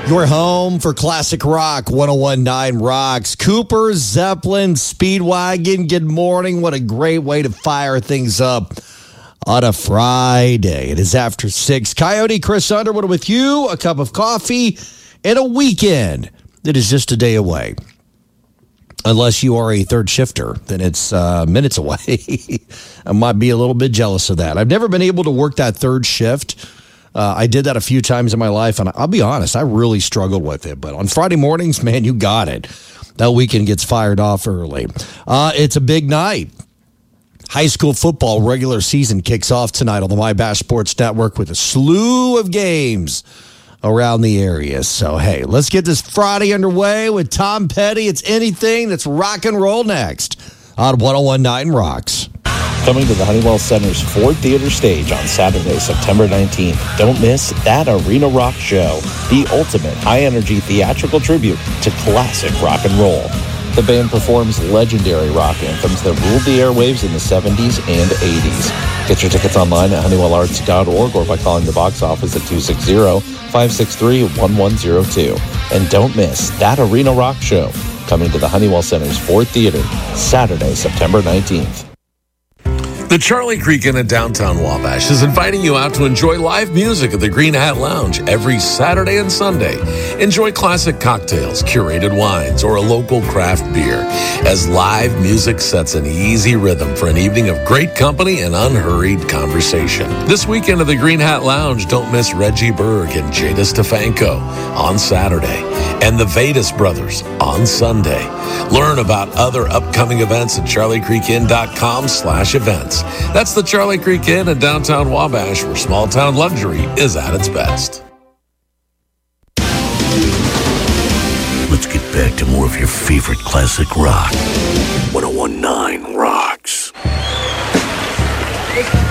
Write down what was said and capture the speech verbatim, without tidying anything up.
Your home for classic rock, one oh one point nine Rocks. Cooper, Zeppelin, Speedwagon, good morning. What a great way to fire things up on a Friday. It is after six. Coyote Chris Underwood with you, a cup of coffee, and a weekend that is just a day away. Unless you are a third shifter, then it's uh, minutes away. I might be a little bit jealous of that. I've never been able to work that third shift. Uh, I did that a few times in my life, and I'll be honest, I really struggled with it. But on Friday mornings, man, you got it. That weekend gets fired off early. Uh, it's a big night. High school football regular season kicks off tonight on the My Bash Sports Network with a slew of games around the area. So, hey, let's get this Friday underway with Tom Petty. It's anything that's rock and roll next on one oh one point nine Rocks. Coming to the Honeywell Center's Ford Theater stage on Saturday, September nineteenth. Don't miss That Arena Rock Show, the ultimate high-energy theatrical tribute to classic rock and roll. The band performs legendary rock anthems that ruled the airwaves in the seventies and eighties. Get your tickets online at honeywell arts dot org or by calling the box office at two six zero, five six three, one one zero two. And don't miss That Arena Rock Show, coming to the Honeywell Center's Ford Theater, Saturday, September nineteenth. The Charlie Creek Inn at downtown Wabash is inviting you out to enjoy live music at the Green Hat Lounge every Saturday and Sunday. Enjoy classic cocktails, curated wines, or a local craft beer as live music sets an easy rhythm for an evening of great company and unhurried conversation. This weekend at the Green Hat Lounge, don't miss Reggie Berg and Jada Stefanko on Saturday and the Vedas Brothers on Sunday. Learn about other upcoming events at charlie creek inn dot com slash events. That's the Charlie Creek Inn in downtown Wabash, where small-town luxury is at its best. Let's get back to more of your favorite classic rock. one oh one point